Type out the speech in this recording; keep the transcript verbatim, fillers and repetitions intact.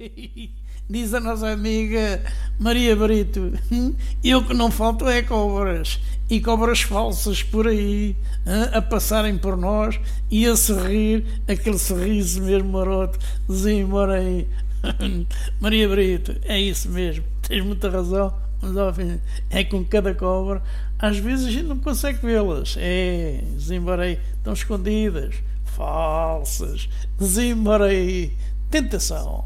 Diz a nossa amiga Maria Brito, eu que não falto é cobras, e cobras falsas por aí, a passarem por nós e a sorrir, aquele sorriso mesmo maroto, dizem embora aí. Maria Brito, é isso mesmo, tens muita razão, mas ao fim, é com cada cobra, às vezes a gente não consegue vê-las, é, dizem embora aí, estão escondidas, falsas, dizem embora aí, tentação.